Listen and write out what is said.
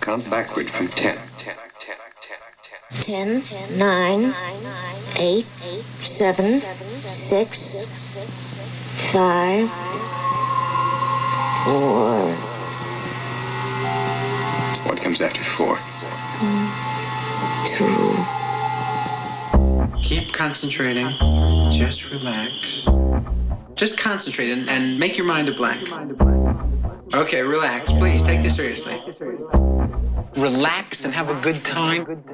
count backward from 10. 10, 9, 8, 7, 6, 5, 4. What comes after 4? 2. Keep concentrating. Just relax. Just concentrate and make your mind a blank. Okay, relax. Please, take this seriously. Relax and have a good time.